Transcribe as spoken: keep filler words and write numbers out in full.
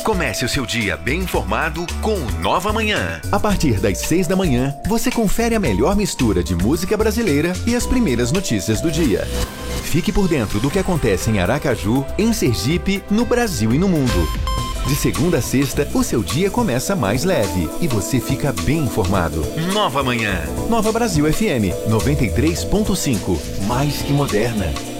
Comece o seu dia bem informado com o Nova Manhã. A partir das seis da manhã, você confere a melhor mistura de música brasileira e as primeiras notícias do dia. Fique por dentro do que acontece em Aracaju, em Sergipe, no Brasil e no mundo. De segunda a sexta, o seu dia começa mais leve e você fica bem informado. Nova Manhã. Nova Brasil F M, noventa e três ponto cinco. Mais que moderna.